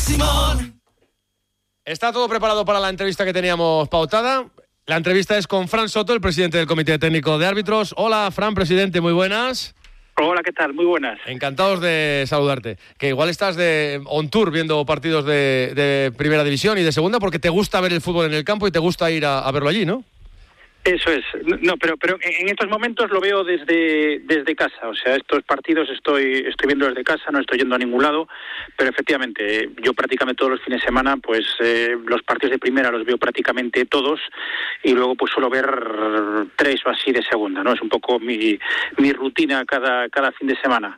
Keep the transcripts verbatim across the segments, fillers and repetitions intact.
Simón. Está todo preparado para la entrevista que teníamos pautada. La entrevista es con Fran Soto, el presidente del Comité Técnico de Árbitros. Hola, Fran, presidente, muy buenas. Hola, ¿qué tal? Muy buenas. Encantados de saludarte. Que igual estás de on tour viendo partidos de, de Primera División y de Segunda porque te gusta ver el fútbol en el campo y te gusta ir a, a verlo allí, ¿no? Eso es. No, pero pero en estos momentos lo veo desde desde casa. O sea, estos partidos estoy estoy viendo desde casa, no estoy yendo a ningún lado. Pero efectivamente, yo prácticamente todos los fines de semana, pues eh, los partidos de Primera los veo prácticamente todos y luego pues suelo ver tres o así de Segunda, ¿no? Es un poco mi mi rutina cada cada fin de semana.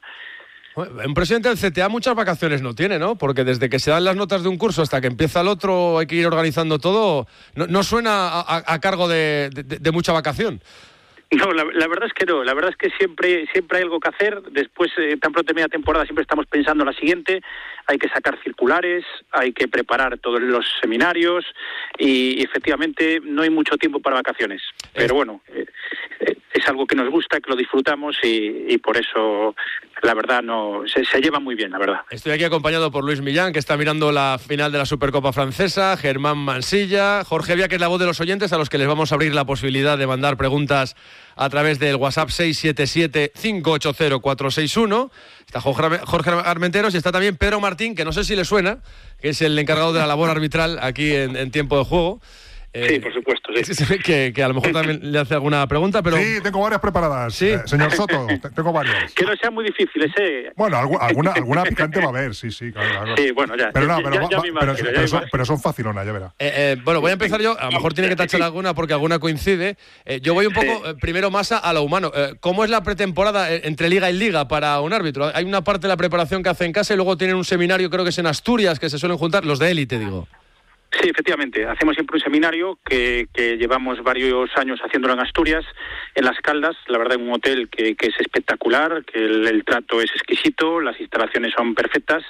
Un presidente del C T A muchas vacaciones no tiene, ¿no? Porque desde que se dan las notas de un curso hasta que empieza el otro hay que ir organizando todo. No, no suena a, a, a cargo de, de, de mucha vacación. No, la, la verdad es que no. La verdad es que siempre siempre hay algo que hacer. Después, eh, tan pronto media temporada, siempre estamos pensando en la siguiente. Hay que sacar circulares, hay que preparar todos los seminarios y, y efectivamente no hay mucho tiempo para vacaciones. Pero bueno, eh, eh, es algo que nos gusta, que lo disfrutamos y, y por eso, la verdad, no se, se lleva muy bien, la verdad. Estoy aquí acompañado por Luis Millán, que está mirando la final de la Supercopa Francesa, Germán Mansilla, Jorge Vía, que es la voz de los oyentes, a los que les vamos a abrir la posibilidad de mandar preguntas a través del WhatsApp seis siete siete, cinco ocho cero, cuatro seis uno. Está Jorge Armenteros y está también Pedro Martín, que no sé si le suena, que es el encargado de la labor arbitral aquí en, en tiempo de juego. Eh, sí, por supuesto, sí. Que, que a lo mejor también le hace alguna pregunta, pero... Sí, tengo varias preparadas, ¿sí? eh, señor Soto, tengo varias. Que no sean muy difíciles, ¿eh? Bueno, alguna, alguna picante va a haber, sí, sí. Claro, claro. Sí, bueno, ya. Pero no, ya, pero, ya, ya va, me pero, imagino, pero, ya son, pero son facilonas, ya verá. Eh, eh, bueno, voy a empezar yo, a lo mejor tiene que tachar alguna porque alguna coincide. Eh, yo voy un poco, sí. eh, primero más a, a lo humano. Eh, ¿Cómo es la pretemporada entre Liga y Liga para un árbitro? Hay una parte de la preparación que hace en casa y luego tienen un seminario, creo que es en Asturias, que se suelen juntar, los de élite, digo. Sí, efectivamente. Hacemos siempre un seminario que, que llevamos varios años haciéndolo en Asturias, en Las Caldas, la verdad, en un hotel que, que es espectacular, que el, el trato es exquisito, las instalaciones son perfectas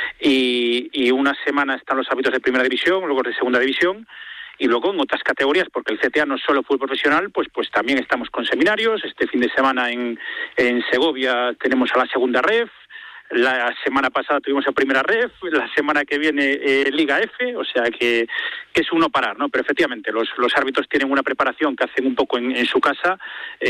y, y una semana están los árbitros de Primera División, luego de Segunda División y luego en otras categorías, porque el C T A no es solo fútbol profesional, pues pues también estamos con seminarios. Este fin de semana en, en Segovia tenemos a la Segunda Ref. La semana pasada tuvimos a Primera Ref, la semana que viene eh, Liga F, o sea que, que es uno parar, ¿no? Pero efectivamente los, los árbitros tienen una preparación que hacen un poco en, en su casa,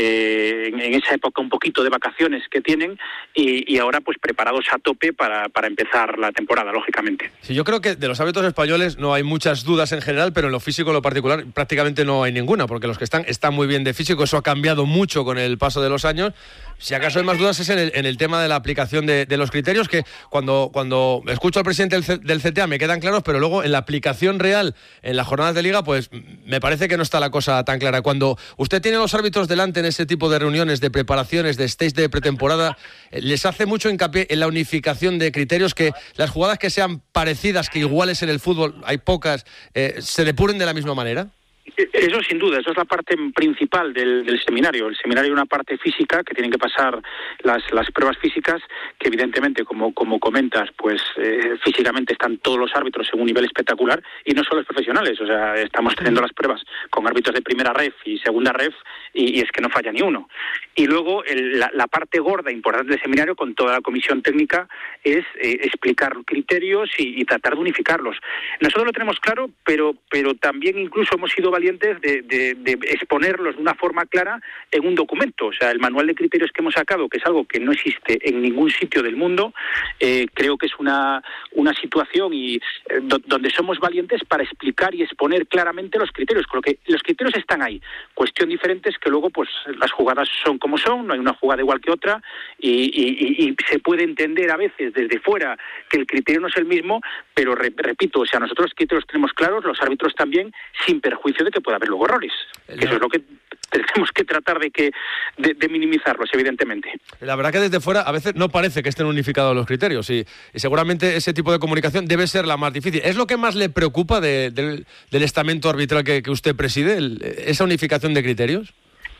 eh, en, en esa época un poquito de vacaciones que tienen y, y ahora pues preparados a tope para, para empezar la temporada, lógicamente. Sí, yo creo que de los árbitros españoles no hay muchas dudas en general, pero en lo físico, en lo particular, prácticamente no hay ninguna, porque los que están están muy bien de físico, eso ha cambiado mucho con el paso de los años. Si acaso hay más dudas es en el, en el tema de la aplicación de, de los criterios, que cuando, cuando escucho al presidente del, C, del C T A me quedan claros, pero luego en la aplicación real, en las jornadas de liga, pues me parece que no está la cosa tan clara. Cuando usted tiene a los árbitros delante en ese tipo de reuniones, de preparaciones, de stage de pretemporada, les hace mucho hincapié en la unificación de criterios, que las jugadas que sean parecidas, que iguales en el fútbol, hay pocas, eh, se depuren de la misma manera. Eso sin duda, eso es la parte principal del, del seminario. El seminario es una parte física que tienen que pasar las, las pruebas físicas, que evidentemente, como, como comentas, pues eh, físicamente están todos los árbitros en un nivel espectacular y no solo los profesionales. O sea, estamos teniendo las pruebas con árbitros de Primera Ref y Segunda Ref y, y es que no falla ni uno. Y luego el, la, la parte gorda, importante del seminario, con toda la comisión técnica, es eh, explicar criterios y, y tratar de unificarlos. Nosotros lo tenemos claro, pero, pero también incluso hemos sido valientes De, de, de exponerlos de una forma clara en un documento. O sea, el manual de criterios que hemos sacado, que es algo que no existe en ningún sitio del mundo, eh, creo que es una, una situación y eh, do, donde somos valientes para explicar y exponer claramente los criterios. Con lo que los criterios están ahí. Cuestión diferente es que luego pues las jugadas son como son, no hay una jugada igual que otra y, y, y se puede entender a veces desde fuera que el criterio no es el mismo, pero re, repito, o sea, nosotros los criterios tenemos claros, los árbitros también, sin perjuicio de que puede haber luego errores. Que eso es lo que tenemos que tratar de que de, de minimizarlos, evidentemente. La verdad que desde fuera a veces no parece que estén unificados los criterios y, y seguramente ese tipo de comunicación debe ser la más difícil. ¿Es lo que más le preocupa de, de, del estamento arbitral que, que usted preside, el, esa unificación de criterios?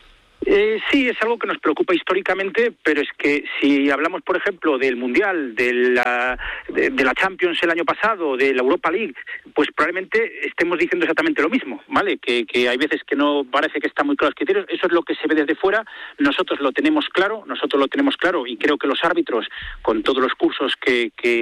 Eh, sí, es algo que nos preocupa históricamente, pero es que si hablamos, por ejemplo, del Mundial, de la, de, de la Champions el año pasado, de la Europa League, pues probablemente estemos diciendo exactamente lo mismo, ¿vale? Que, que hay veces que no parece que están muy claros los criterios, eso es lo que se ve desde fuera, nosotros lo tenemos claro, nosotros lo tenemos claro y creo que los árbitros, con todos los cursos que... que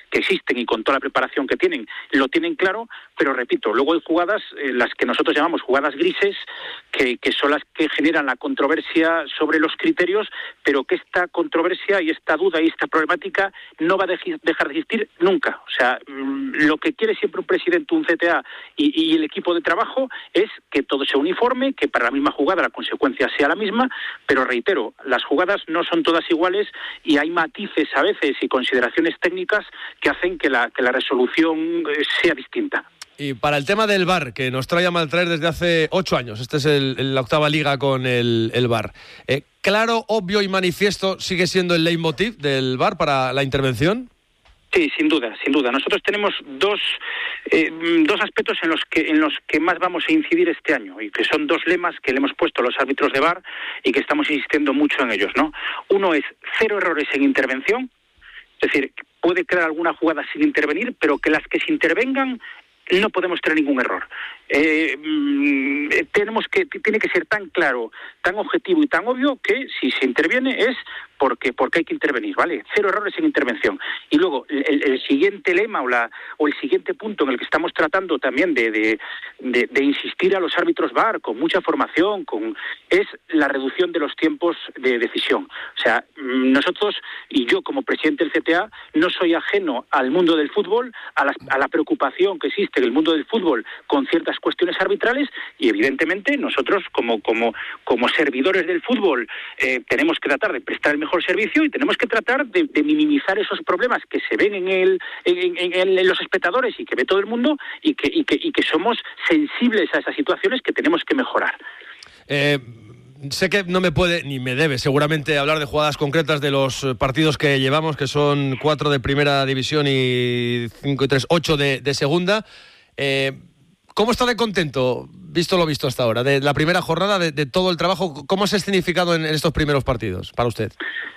que existen y con toda la preparación que tienen, lo tienen claro, pero repito, luego hay jugadas, eh, las que nosotros llamamos jugadas grises, que, que son las que generan la controversia sobre los criterios, pero que esta controversia y esta duda y esta problemática no va a de- dejar de existir nunca. O sea, lo que quiere siempre un presidente, un C T A y, y el equipo de trabajo es que todo sea uniforme, que para la misma jugada la consecuencia sea la misma, pero reitero, las jugadas no son todas iguales y hay matices a veces y consideraciones técnicas que hacen que la, que la resolución eh, sea distinta. Y para el tema del V A R, que nos trae a maltraer desde hace ocho años, esta es el, el, la octava liga con el, el V A R. Eh, ¿Claro, obvio y manifiesto sigue siendo el leitmotiv del V A R para la intervención? Sí, sin duda, sin duda. Nosotros tenemos dos eh, dos aspectos en los que en los que más vamos a incidir este año y que son dos lemas que le hemos puesto a los árbitros de V A R y que estamos insistiendo mucho en ellos, ¿no? Uno es cero errores en intervención, es decir, puede quedar alguna jugada sin intervenir, pero que las que se intervengan no podemos tener ningún error. Eh, mm, tenemos que tiene que ser tan claro, tan objetivo y tan obvio que si se interviene es porque porque hay que intervenir, ¿vale? Cero errores en intervención. Y luego el, el siguiente lema o la o el siguiente punto en el que estamos tratando también de de, de de insistir a los árbitros V A R con mucha formación, con es la reducción de los tiempos de decisión. O sea, nosotros y yo como presidente del C T A no soy ajeno al mundo del fútbol, a la, a la preocupación que existe en el mundo del fútbol con ciertas cuestiones arbitrales y evidentemente nosotros como como como servidores del fútbol eh, tenemos que tratar de prestar el mejor servicio y tenemos que tratar de, de minimizar esos problemas que se ven en el en, en, en los espectadores y que ve todo el mundo y que y que y que somos sensibles a esas situaciones que tenemos que mejorar. Eh... Sé que no me puede, ni me debe, seguramente hablar de jugadas concretas de los partidos que llevamos, que son cuatro de primera división y cinco y tres, ocho de, de segunda. Eh, ¿Cómo está de contento, visto lo visto hasta ahora, de la primera jornada, de, de todo el trabajo? ¿Cómo se ha escenificado en, en estos primeros partidos para usted?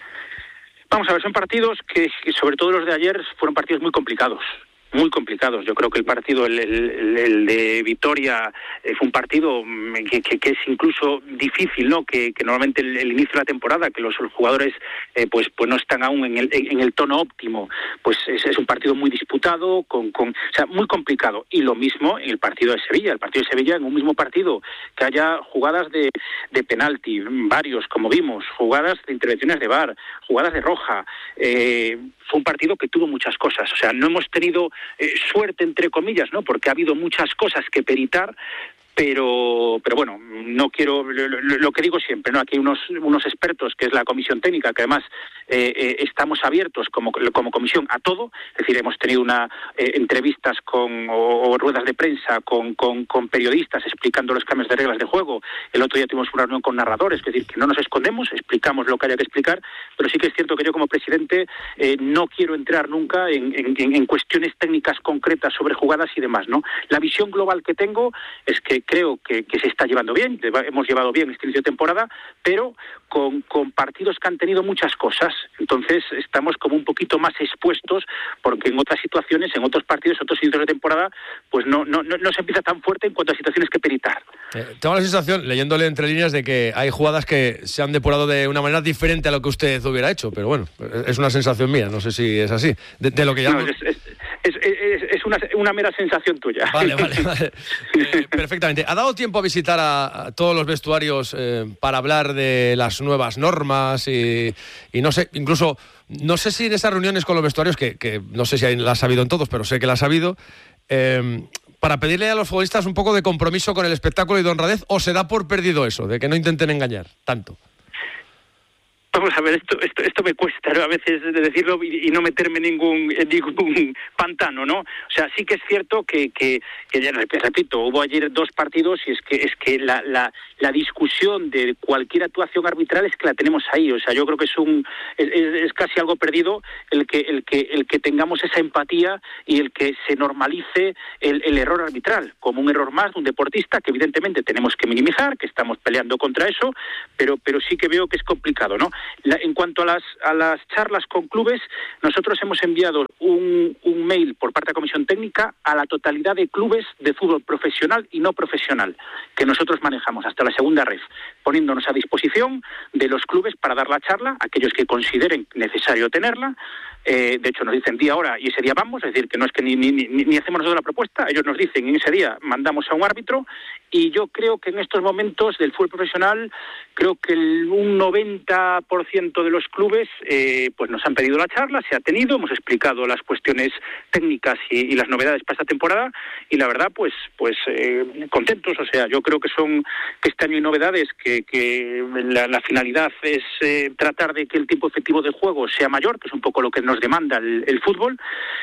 Vamos a ver, son partidos que, que sobre todo los de ayer, fueron partidos muy complicados. Muy complicados. Yo creo que el partido, el, el, el de Vitoria, eh, fue un partido que, que, que es incluso difícil, ¿no? Que, que normalmente el, el inicio de la temporada, que los jugadores eh, pues pues no están aún en el en el tono óptimo, pues es, es un partido muy disputado, con, con, o sea, muy complicado. Y lo mismo en el partido de Sevilla. El partido de Sevilla, en un mismo partido, que haya jugadas de, de penalti, varios, como vimos, jugadas de intervenciones de V A R, jugadas de roja. Eh, fue un partido que tuvo muchas cosas. O sea, no hemos tenido Eh, suerte entre comillas, ¿no? Porque ha habido muchas cosas que peritar, pero pero bueno, no quiero lo, lo que digo siempre, ¿no? Aquí hay unos unos expertos, que es la comisión técnica, que además eh, eh, estamos abiertos como como comisión a todo, es decir, hemos tenido una eh, entrevistas con o, o ruedas de prensa con, con con periodistas explicando los cambios de reglas de juego. El otro día tuvimos una reunión con narradores, es decir, que no nos escondemos, explicamos lo que haya que explicar, pero sí que es cierto que yo como presidente eh, no quiero entrar nunca en, en, en cuestiones técnicas concretas sobre jugadas y demás, ¿no? La visión global que tengo es que creo que, que se está llevando bien, hemos llevado bien este inicio de temporada, pero con, con partidos que han tenido muchas cosas. Entonces estamos como un poquito más expuestos, porque en otras situaciones, en otros partidos, otros inicios de temporada, pues no, no, no, no se empieza tan fuerte en cuanto a situaciones que peritar. Eh, tengo la sensación, leyéndole entre líneas, de que hay jugadas que se han depurado de una manera diferente a lo que usted hubiera hecho, pero bueno, es una sensación mía, no sé si es así. De, de lo que llamo... No, es, es, es, es, es una, una mera sensación tuya. Vale, vale, vale. Eh, perfectamente. ¿Ha dado tiempo a visitar a, a todos los vestuarios eh, para hablar de las nuevas normas y, y no sé, incluso, no sé si en esas reuniones con los vestuarios, que, que no sé si las ha habido en todos, pero sé que las ha habido, eh, para pedirle a los futbolistas un poco de compromiso con el espectáculo y de honradez, o se da por perdido eso, de que no intenten engañar tanto? Vamos a ver, esto esto esto me cuesta, ¿no? A veces de decirlo y, y no meterme en ningún, en ningún pantano, ¿no? O sea, sí que es cierto que, que, que ya repito, hubo ayer dos partidos y es que es que la, la, la discusión de cualquier actuación arbitral es que la tenemos ahí. O sea, yo creo que es un es, es casi algo perdido el que el que el que tengamos esa empatía y el que se normalice el, el error arbitral como un error más de un deportista que evidentemente tenemos que minimizar, que estamos peleando contra eso, pero pero sí que veo que es complicado, ¿no? La, en cuanto a las, a las charlas con clubes, nosotros hemos enviado un, un mail por parte de la Comisión Técnica a la totalidad de clubes de fútbol profesional y no profesional que nosotros manejamos hasta la segunda red, poniéndonos a disposición de los clubes para dar la charla, aquellos que consideren necesario tenerla. Eh, de hecho nos dicen día, hora y ese día vamos, es decir, que no es que ni, ni, ni, ni hacemos nosotros la propuesta, ellos nos dicen en ese día mandamos a un árbitro, y yo creo que en estos momentos del fútbol profesional, creo que el, un noventa por ciento de los clubes eh, pues nos han pedido la charla, se ha tenido, hemos explicado las cuestiones técnicas y, y las novedades para esta temporada, y la verdad pues pues eh, contentos. O sea, yo creo que son que este año hay novedades, que, que la, la finalidad es eh, tratar de que el tiempo efectivo de juego sea mayor, que es un poco lo que nos demanda el, el fútbol,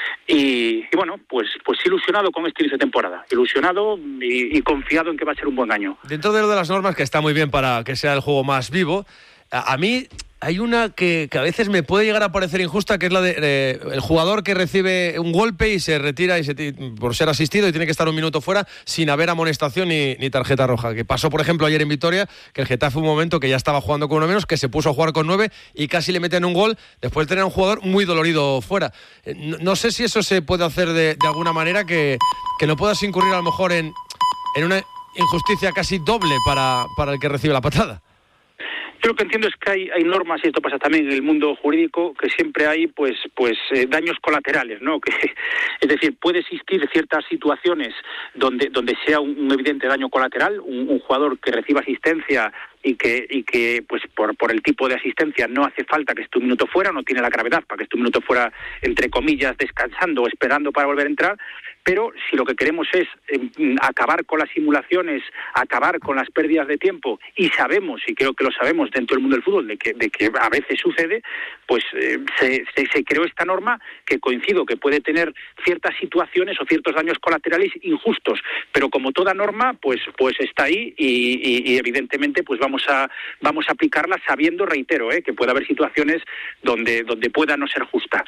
y, y bueno, pues pues ilusionado con este inicio de temporada, ilusionado y, y confiado en que va a ser un buen año. Dentro de lo de las normas, que está muy bien para que sea el juego más vivo, a, a mí hay una que, que a veces me puede llegar a parecer injusta, que es la de eh, el jugador que recibe un golpe y se retira y se por ser asistido y tiene que estar un minuto fuera sin haber amonestación ni, ni tarjeta roja. Que pasó, por ejemplo, ayer en Vitoria, que el Getafe un momento que ya estaba jugando con uno menos, que se puso a jugar con nueve y casi le meten un gol después de tener a un jugador muy dolorido fuera. Eh, no, no sé si eso se puede hacer de, de alguna manera que, que no puedas incurrir a lo mejor en, en una injusticia casi doble para, para el que recibe la patada. Yo lo que entiendo es que hay, hay normas, y esto pasa también en el mundo jurídico, que siempre hay pues pues eh, daños colaterales, ¿no? Que, es decir, puede existir ciertas situaciones donde donde sea un, un evidente daño colateral, un, un jugador que reciba asistencia y que y que pues por por el tipo de asistencia no hace falta que esté un minuto fuera, no tiene la gravedad para que esté un minuto fuera, entre comillas, descansando o esperando para volver a entrar. Pero si lo que queremos es eh, acabar con las simulaciones, acabar con las pérdidas de tiempo, y sabemos, y creo que lo sabemos dentro del mundo del fútbol, de que, de que a veces sucede, pues eh, se, se, se creó esta norma que coincido que puede tener ciertas situaciones o ciertos daños colaterales injustos, pero como toda norma, pues pues está ahí y, y, y evidentemente pues vamos a vamos a aplicarla sabiendo, reitero, eh, que puede haber situaciones donde donde pueda no ser justa.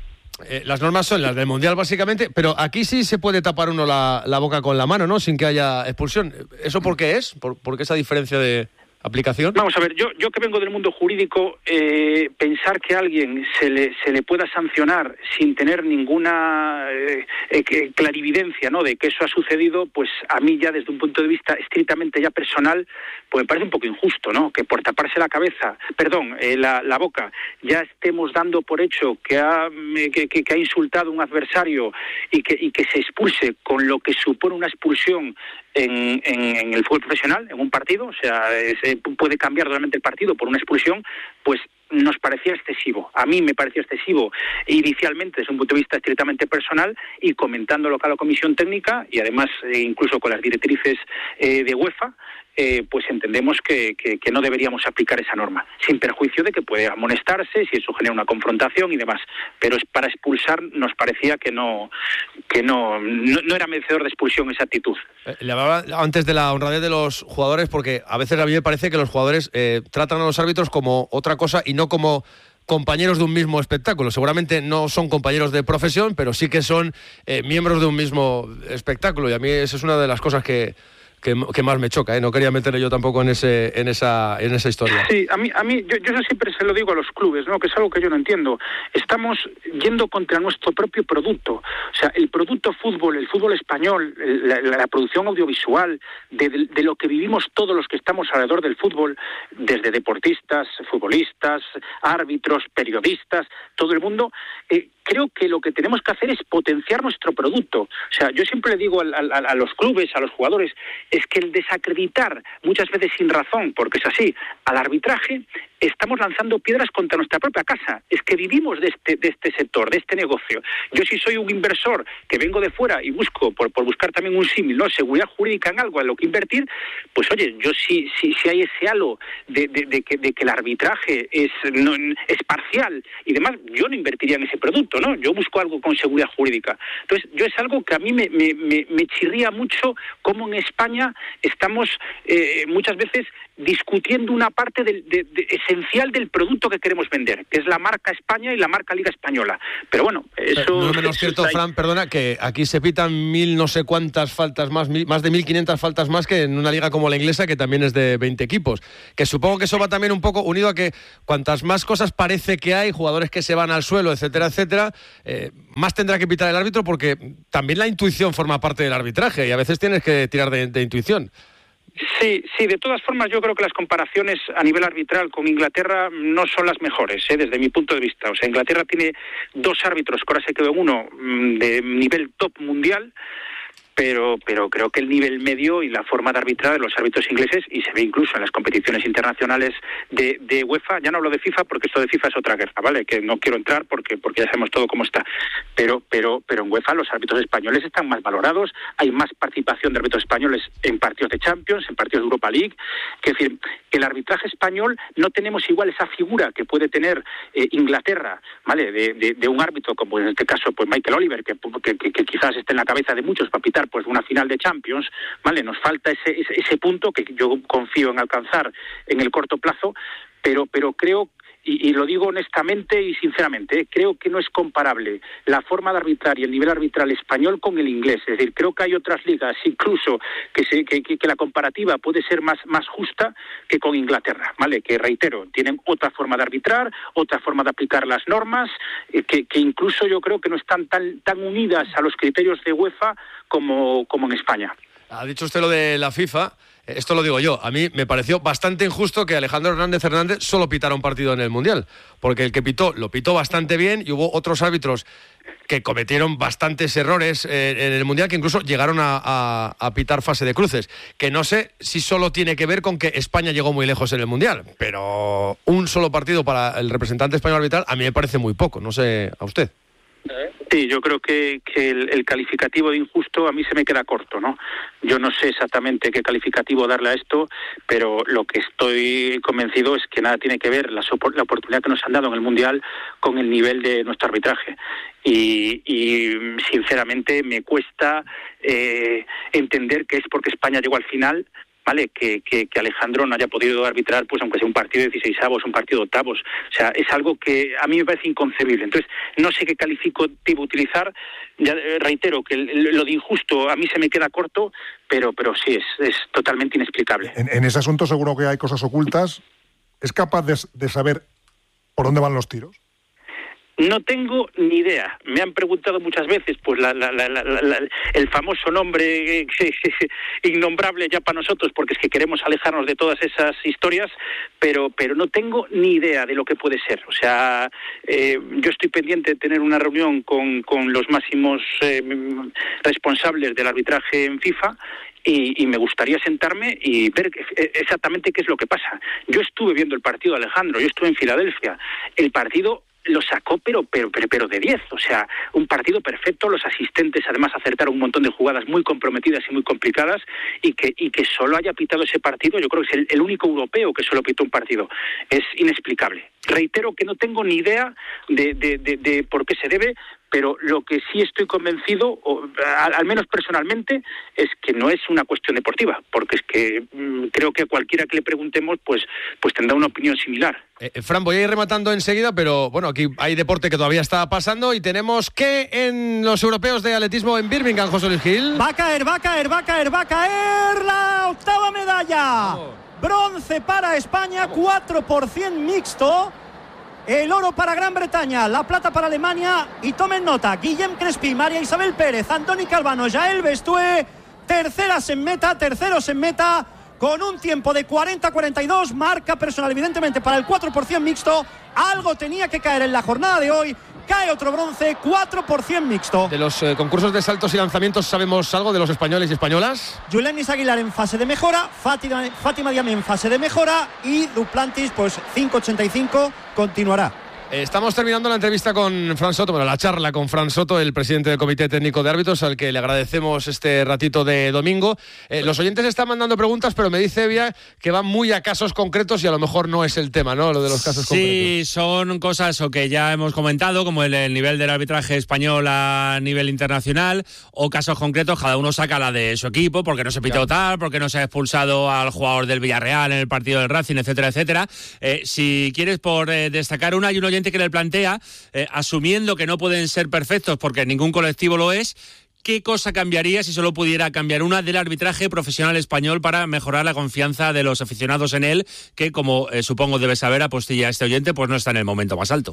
Eh, las normas son las del Mundial, básicamente, pero aquí sí se puede tapar uno la, la boca con la mano, ¿no? Sin que haya expulsión. ¿Eso por qué es? ¿Por, por qué esa diferencia de aplicación? Vamos a ver, yo yo que vengo del mundo jurídico, eh, pensar que a alguien se le se le pueda sancionar sin tener ninguna eh, eh, clarividencia, ¿no?, de que eso ha sucedido, pues a mí ya desde un punto de vista estrictamente ya personal, pues me parece un poco injusto, ¿no?, que por taparse la cabeza, perdón, eh, la, la boca, ya estemos dando por hecho que ha que, que, que ha insultado a un adversario y que y que se expulse, con lo que supone una expulsión en, en, en el fútbol profesional, en un partido, o sea, se puede cambiar totalmente el partido por una expulsión, pues nos parecía excesivo. A mí me parecía excesivo inicialmente desde un punto de vista estrictamente personal, y comentándolo con la Comisión Técnica y además eh, incluso con las directrices eh, de UEFA, eh, pues entendemos que, que, que no deberíamos aplicar esa norma, sin perjuicio de que puede amonestarse si eso genera una confrontación y demás, pero es para expulsar nos parecía que no que no, no, no era merecedor de expulsión esa actitud. Eh, le hablaba antes de la honradez de los jugadores, porque a veces a mí me parece que los jugadores eh, tratan a los árbitros como otra cosa y no como compañeros de un mismo espectáculo. Seguramente no son compañeros de profesión, pero sí que son eh, miembros de un mismo espectáculo, y a mí esa es una de las cosas que Que, que más me choca, ¿eh? No quería meterle yo tampoco en ese en esa en esa historia. Sí, a mí a mí yo, yo siempre se lo digo a los clubes, ¿no?, que es algo que yo no entiendo. Estamos yendo contra nuestro propio producto. O sea, el producto fútbol, el fútbol español, la, la, la producción audiovisual, de, de, de lo que vivimos todos los que estamos alrededor del fútbol, desde deportistas, futbolistas, árbitros, periodistas, todo el mundo, eh, creo que lo que tenemos que hacer es potenciar nuestro producto. O sea, yo siempre le digo a, a, a los clubes, a los jugadores, es que el desacreditar, muchas veces sin razón, porque es así, al arbitraje, estamos lanzando piedras contra nuestra propia casa. Es que vivimos de este de este sector, de este negocio. Yo, si soy un inversor que vengo de fuera y busco, por, por buscar también un símil, ¿no?, seguridad jurídica en algo en lo que invertir, pues oye, yo si si, si hay ese halo de, de, de, que, de que el arbitraje es, no, es parcial y demás, yo no invertiría en ese producto, ¿no? Yo busco algo con seguridad jurídica. Entonces, yo es algo que a mí me, me, me, me chirría mucho, cómo en España estamos eh, muchas veces discutiendo una parte de, de, de ese esencial del producto que queremos vender, que es la marca España y la marca Liga Española. Pero bueno, eso... No es menos cierto, hay... Fran, perdona, que aquí se pitan mil no sé cuántas faltas más, mil, más de mil quinientas faltas más que en una liga como la inglesa, que también es de veinte equipos. Que supongo que eso va también un poco unido a que cuantas más cosas parece que hay, jugadores que se van al suelo, etcétera, etcétera, eh, más tendrá que pitar el árbitro, porque también la intuición forma parte del arbitraje y a veces tienes que tirar de, de intuición. Sí, sí, de todas formas yo creo que las comparaciones a nivel arbitral con Inglaterra no son las mejores, ¿eh? Desde mi punto de vista. O sea, Inglaterra tiene dos árbitros, que ahora se quedó en uno de nivel top mundial, pero pero creo que el nivel medio y la forma de arbitrar de los árbitros ingleses, y se ve incluso en las competiciones internacionales de, de UEFA, ya no hablo de FIFA porque esto de FIFA es otra guerra, ¿vale? Que no quiero entrar porque porque ya sabemos todo cómo está, pero pero pero en UEFA los árbitros españoles están más valorados, hay más participación de árbitros españoles en partidos de Champions, en partidos de Europa League, que es decir, que el arbitraje español no tenemos igual esa figura que puede tener eh, Inglaterra, ¿vale? De, de, de un árbitro como en este caso pues Michael Oliver, que, que, que, que quizás esté en la cabeza de muchos para pitar pues una final de Champions, ¿vale? Nos falta ese, ese, ese punto que yo confío en alcanzar en el corto plazo, pero, pero creo, y, y lo digo honestamente y sinceramente, ¿eh? creo que no es comparable la forma de arbitrar y el nivel arbitral español con el inglés. Es decir, creo que hay otras ligas incluso que, se, que, que, que la comparativa puede ser más, más justa que con Inglaterra, ¿vale? Que reitero, tienen otra forma de arbitrar, otra forma de aplicar las normas, eh, que, que incluso yo creo que no están tan, tan unidas a los criterios de UEFA como, como en España. Ha dicho usted lo de la FIFA, esto lo digo yo, a mí me pareció bastante injusto que Alejandro Hernández Hernández solo pitara un partido en el Mundial, porque el que pitó, lo pitó bastante bien y hubo otros árbitros que cometieron bastantes errores eh, en el Mundial, que incluso llegaron a, a, a pitar fase de cruces, que no sé si solo tiene que ver con que España llegó muy lejos en el Mundial, pero un solo partido para el representante español arbitral a mí me parece muy poco, no sé a usted. Sí, yo creo que, que el, el calificativo de injusto a mí se me queda corto, ¿no? Yo no sé exactamente qué calificativo darle a esto, pero lo que estoy convencido es que nada tiene que ver la, la oportunidad que nos han dado en el Mundial con el nivel de nuestro arbitraje. Y, y sinceramente me cuesta eh, entender que es porque España llegó al final, ¿vale? Que, que, que Alejandro no haya podido arbitrar, pues aunque sea un partido de dieciseisavos, un partido de octavos. O sea, es algo que a mí me parece inconcebible. Entonces, no sé qué calificativo utilizar. Ya eh, reitero que el, lo de injusto a mí se me queda corto, pero pero sí, es, es totalmente inexplicable. En, en ese asunto seguro que hay cosas ocultas. ¿Es capaz de, de saber por dónde van los tiros? No tengo ni idea. Me han preguntado muchas veces, pues la, la, la, la, la, el famoso nombre eh, innombrable ya para nosotros, porque es que queremos alejarnos de todas esas historias, pero pero no tengo ni idea de lo que puede ser. O sea, eh, yo estoy pendiente de tener una reunión con, con los máximos eh, responsables del arbitraje en FIFA. Y, y me gustaría sentarme y ver exactamente qué es lo que pasa. Yo estuve viendo el partido de Alejandro, yo estuve en Filadelfia. El partido lo sacó, pero pero pero, pero de diez, o sea, un partido perfecto. Los asistentes además acertaron un montón de jugadas muy comprometidas y muy complicadas, y que y que solo haya pitado ese partido, yo creo que es el, el único europeo que solo pitó un partido. Es inexplicable. Reitero que no tengo ni idea de, de, de, de por qué se debe, pero lo que sí estoy convencido, o, al, al menos personalmente, es que no es una cuestión deportiva, porque es que mmm, creo que a cualquiera que le preguntemos, pues, pues tendrá una opinión similar. Eh, Fran, voy a ir rematando enseguida, pero bueno, aquí hay deporte que todavía está pasando y tenemos que en los europeos de atletismo en Birmingham, José Luis Gil. Va a caer, va a caer, va a caer, va a caer la octava medalla. Vamos. Bronce para España, Vamos. cuatro por cien mixto. El oro para Gran Bretaña, la plata para Alemania, y tomen nota, Guillem Crespi, María Isabel Pérez, Antoni Calvano, Jael Bestué, terceras en meta, terceros en meta, con un tiempo de cuarenta cuarenta y dos, marca personal evidentemente para el cuatro por cien mixto. Algo tenía que caer en la jornada de hoy, cae otro bronce, cuatro por cien mixto. De los eh, concursos de saltos y lanzamientos, ¿sabemos algo de los españoles y españolas? Yulenis Aguilar en fase de mejora, Fátima, Fátima Diame en fase de mejora, y Duplantis, pues cinco ochenta y cinco, continuará. Estamos terminando la entrevista con Fran Soto, bueno, la charla con Fran Soto, el presidente del Comité Técnico de Árbitros, al que le agradecemos este ratito de domingo. Eh, los oyentes están mandando preguntas, pero me dice Evia que van muy a casos concretos y a lo mejor no es el tema, ¿no? Lo de los casos sí, concretos. Sí, son cosas o que ya hemos comentado, como el, el nivel del arbitraje español a nivel internacional, o casos concretos, cada uno saca la de su equipo, porque no se pitó tal, porque no se ha expulsado al jugador del Villarreal en el partido del Racing, etcétera, etcétera. Eh, si quieres, por eh, destacar una, hay un oyente que le plantea, eh, asumiendo que no pueden ser perfectos porque ningún colectivo lo es, ¿qué cosa cambiaría si solo pudiera cambiar una del arbitraje profesional español para mejorar la confianza de los aficionados en él, que como eh, supongo debe saber, apostilla este oyente, pues no está en el momento más alto?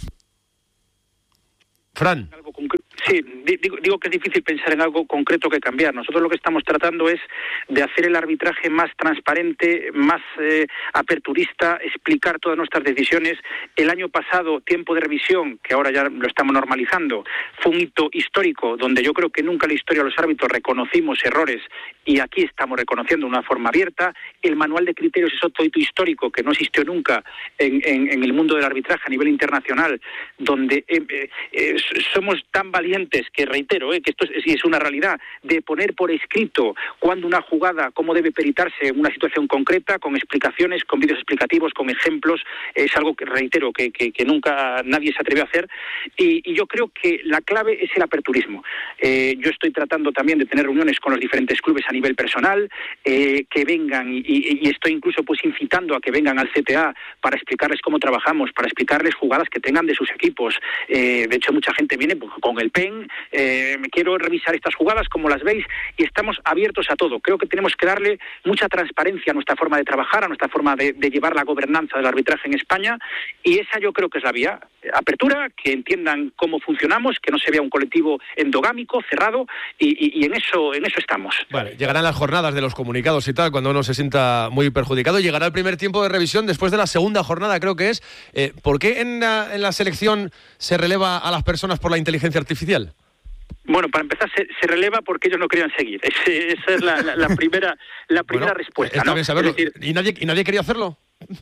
Fran. Sí, digo, digo que es difícil pensar en algo concreto que cambiar. Nosotros lo que estamos tratando es de hacer el arbitraje más transparente, más eh, aperturista, explicar todas nuestras decisiones. El año pasado, tiempo de revisión, que ahora ya lo estamos normalizando, fue un hito histórico donde yo creo que nunca en la historia de los árbitros reconocimos errores y aquí estamos reconociendo de una forma abierta. El manual de criterios es otro hito histórico que no existió nunca en, en, en el mundo del arbitraje a nivel internacional, donde eh, eh, somos tan valientes que, reitero, eh, que esto es, es una realidad, de poner por escrito cuándo una jugada, cómo debe peritarse en una situación concreta, con explicaciones, con vídeos explicativos, con ejemplos. Es algo que, reitero, que, que, que nunca nadie se atrevió a hacer y, y yo creo que la clave es el aperturismo. Eh, yo estoy tratando también de tener reuniones con los diferentes clubes a nivel personal, eh, que vengan y, y, y estoy incluso pues incitando a que vengan al C T A para explicarles cómo trabajamos, para explicarles jugadas que tengan de sus equipos. Eh, de hecho, mucha gente viene pues, con el P E N, eh, me quiero revisar estas jugadas, como las veis, y estamos abiertos a todo. Creo que tenemos que darle mucha transparencia a nuestra forma de trabajar, a nuestra forma de, de llevar la gobernanza del arbitraje en España, y esa yo creo que es la vía. Apertura, que entiendan cómo funcionamos, que no se vea un colectivo endogámico, cerrado, y, y, y en eso en eso estamos. Vale, llegarán las jornadas de los comunicados y tal, cuando uno se sienta muy perjudicado. Llegará el primer tiempo de revisión después de la segunda jornada, creo que es. Eh, ¿Por qué en la, en la selección se releva a las personas por la inteligencia artificial? Bueno, para empezar, se, se releva porque ellos no querían seguir. Ese, esa es la, la, la primera la primera bueno, respuesta. Está ¿no? bien saberlo. Es decir, ¿Y nadie, ¿Y nadie quería hacerlo?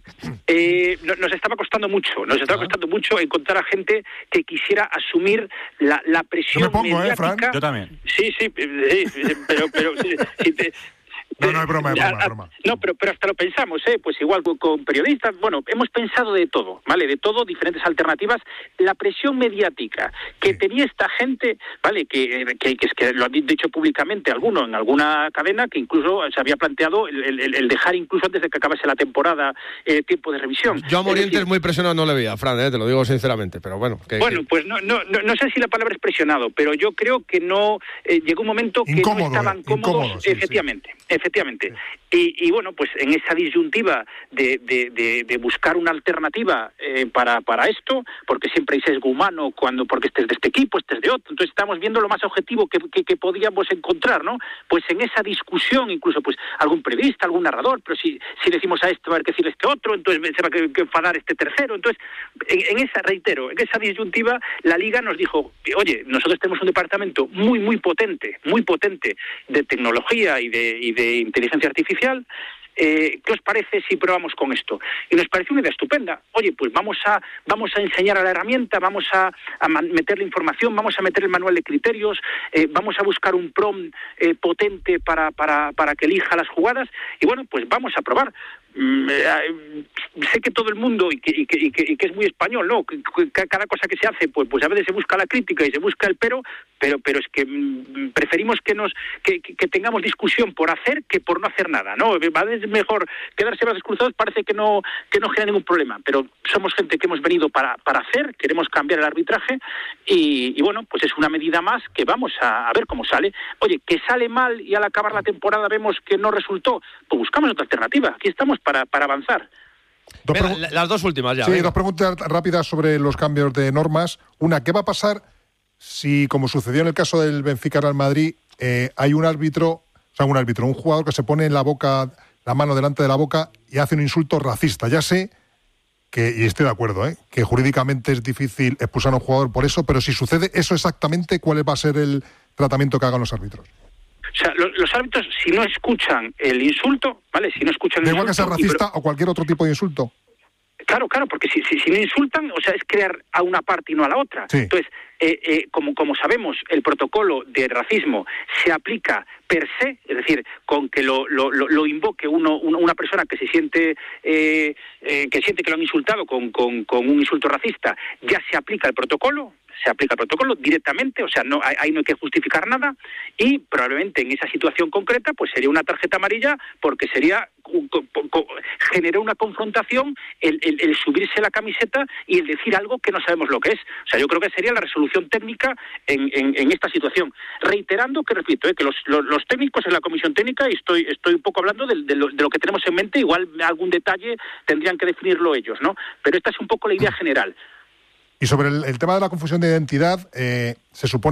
Eh, nos estaba costando mucho, nos estaba ah. costando mucho encontrar a gente que quisiera asumir la, la presión Yo me pongo, mediática. ¿eh, Fran? Yo también. Sí, sí, sí pero... pero sí, sí, te, No, no, es broma, es broma, es broma. No, pero, pero hasta lo pensamos, ¿eh? Pues igual con, con periodistas, bueno, hemos pensado de todo, ¿vale? De todo, diferentes alternativas. La presión mediática que sí. tenía esta gente, ¿vale? Que, que, que, que lo han dicho públicamente alguno en alguna cadena, que incluso se había planteado el, el, el dejar incluso antes de que acabase la temporada eh, tiempo de revisión. Yo a Morientes decir, muy presionado no le veía, Fran, ¿eh? Te lo digo sinceramente, pero bueno. Que, bueno, que... pues no, no, no, no sé si la palabra es presionado, pero yo creo que no, eh, llegó un momento que incómodo, no estaban eh, cómodos, incómodo, sí, efectivamente, sí. efectivamente. Sí. Y, y bueno, pues en esa disyuntiva de, de, de, de buscar una alternativa eh, para, para esto, porque siempre hay sesgo humano, cuando porque este es de este equipo, este es de otro, entonces estamos viendo lo más objetivo que, que, que podíamos encontrar, ¿no? Pues en esa discusión, incluso pues algún periodista, algún narrador, pero si, si decimos a esto va a haber que decirle este otro, entonces se va a que, que enfadar este tercero, entonces en, en esa, reitero, en esa disyuntiva la Liga nos dijo, oye, nosotros tenemos un departamento muy, muy potente, muy potente de tecnología y de, y de inteligencia artificial. Eh, ¿Qué os parece si probamos con esto? Y nos pareció una idea estupenda. Oye, pues vamos a vamos a enseñar a la herramienta, vamos a, a meter la información, vamos a meter el manual de criterios, eh, vamos a buscar un prompt eh, potente para, para, para que elija las jugadas y bueno, pues vamos a probar. Mm, eh, sé que todo el mundo y que, y, que, y, que, y que es muy español, ¿no? Que, que cada cosa que se hace, pues, pues a veces se busca la crítica y se busca el pero, pero, pero es que mm, preferimos que nos que, que, que tengamos discusión por hacer que por no hacer nada, ¿no? A veces mejor quedarse brazos cruzados, parece que no que no genera ningún problema, pero somos gente que hemos venido para, para hacer, queremos cambiar el arbitraje y, y bueno, pues es una medida más que vamos a, a ver cómo sale. Oye, que sale mal y al acabar la temporada vemos que no resultó, pues buscamos otra alternativa. Aquí estamos para, para avanzar. Dos Venga, las dos últimas ya. Sí, venga. dos preguntas rápidas sobre los cambios de normas. Una, ¿qué va a pasar si, como sucedió en el caso del Benfica-Real Madrid, eh, hay un árbitro, o sea, un árbitro, un jugador que se pone en la boca, la mano delante de la boca y hace un insulto racista? Ya sé que, y estoy de acuerdo, ¿eh? que jurídicamente es difícil expulsar a un jugador por eso, pero si sucede eso exactamente, ¿cuál va a ser el tratamiento que hagan los árbitros? O sea, los, los árbitros, si no escuchan el insulto, ¿vale? Si no escuchan el da igual insulto, que sea racista pero... o cualquier otro tipo de insulto. Claro, claro, porque si, si, si no insultan, o sea, es crear a una parte y no a la otra. Sí. Entonces, eh, eh, como, como sabemos, el protocolo de racismo se aplica per se, es decir, con que lo, lo, lo, lo invoque uno, una persona que se siente eh, eh, que siente que lo han insultado con, con, con un insulto racista, ya se aplica el protocolo. Se aplica el protocolo directamente, o sea, no ahí no hay que justificar nada, y probablemente en esa situación concreta pues sería una tarjeta amarilla, porque sería generar una confrontación el, el, el subirse la camiseta y el decir algo que no sabemos lo que es. O sea, yo creo que sería la resolución técnica en, en, en esta situación. Reiterando que, repito, eh, que los, los, los técnicos en la comisión técnica, y estoy, estoy un poco hablando de, de, lo, de lo que tenemos en mente, igual algún detalle tendrían que definirlo ellos, ¿no? Pero esta es un poco la idea general. Y sobre el, el tema de la confusión de identidad, eh, se supone